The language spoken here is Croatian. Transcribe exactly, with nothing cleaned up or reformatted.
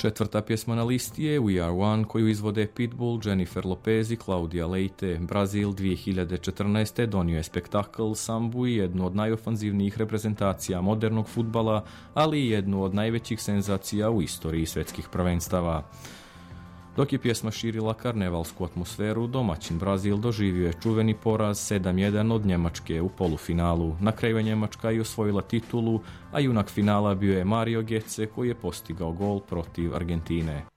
Četvrta pjesma na listi je We Are One koju izvode Pitbull, Jennifer Lopez i Claudia Leite. Brazil dvije hiljade četrnaeste. donio je spektakl sambu i jednu od najofanzivnijih reprezentacija modernog fudbala, ali i jednu od najvećih senzacija u istoriji svjetskih prvenstava. Dok je pjesma širila karnevalsku atmosferu, domaćin Brazil doživio je čuveni poraz sedam jedan od Njemačke u polufinalu. Na kraju je Njemačka i osvojila titulu, a junak finala bio je Mario Götze koji je postigao gol protiv Argentine.